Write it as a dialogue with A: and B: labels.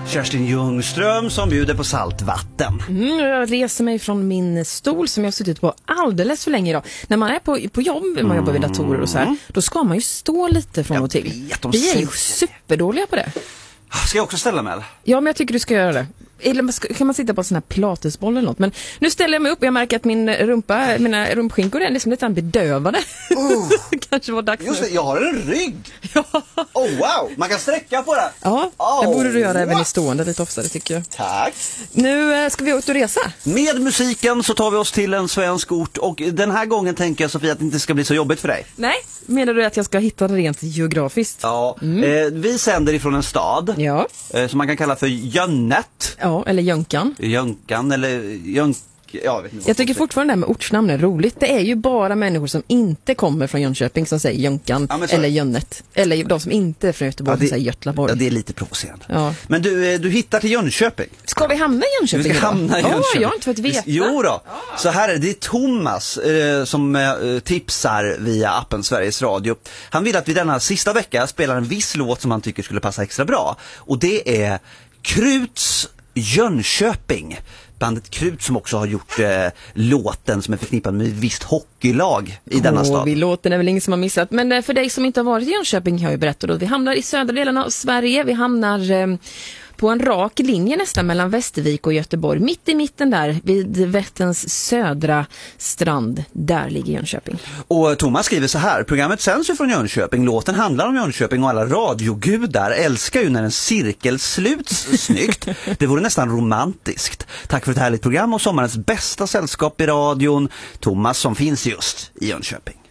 A: Kerstin Ljungström som bjuder på saltvatten.
B: Jag reser mig från min stol som jag har suttit på alldeles för länge idag. När man är på jobb, man jobbar vid datorer och så här, då ska man ju stå lite från och till. Vi är ju superdåliga på det.
A: Ska jag också ställa mig?
B: Ja, men jag tycker du ska göra det. Eller kan man sitta på en sån här pilatesboll eller något. Men nu ställer jag mig upp. Jag märker att mina rumpskinkor är liksom lite bedövade. Kanske var dags.
A: Just det, jag har en rygg.
B: Ja.
A: Oh wow, man kan sträcka på det.
B: Ja, det borde du göra även i stående lite oftare tycker jag.
A: Tack.
B: Nu ska vi ut och resa.
A: Med musiken så tar vi oss till en svensk ort. Och den här gången tänker jag, Sofia, att det inte ska bli så jobbigt för dig.
B: Nej, menar du att jag ska hitta det rent geografiskt?
A: Ja, vi sänder ifrån en stad som man kan kalla för Jönnet.
B: Ja, eller Jönkan.
A: Jönkan eller jag vet inte.
B: Jag tycker fortfarande det här med ortsnamn är roligt. Det är ju bara människor som inte kommer från Jönköping som säger Jönkan eller Jönnet. Eller de som inte är från Göteborg som säger Götlaborg.
A: Ja, det är lite provocerande.
B: Ja.
A: Men du hittar till Jönköping.
B: Ska vi hamna i Jönköping?
A: Vi ska hamna i Jönköping.
B: Jag har inte fått veta.
A: Jo då. Så här är det är Thomas som tipsar via appen Sveriges Radio. Han vill att vi denna sista vecka spelar en viss låt som han tycker skulle passa extra bra. Och det är Kruts Jönköping. Bandet Krut som också har gjort låten som är förknippad med ett visst hockeylag i denna stad.
B: Vi låten är väl ingen som har missat. Men för dig som inte har varit i Jönköping har jag berättat då. Vi hamnar i södra delarna av Sverige. Vi hamnar på en rak linje nästan mellan Västervik och Göteborg. Mitt i mitten där vid Vätterns södra strand. Där ligger Jönköping.
A: Och Thomas skriver så här. Programmet sänds ju från Jönköping. Låten handlar om Jönköping och alla radiogudar älskar ju när en cirkel sluts snyggt. Det vore nästan romantiskt. Tack för ett härligt program och sommarens bästa sällskap i radion. Thomas som finns just i Jönköping.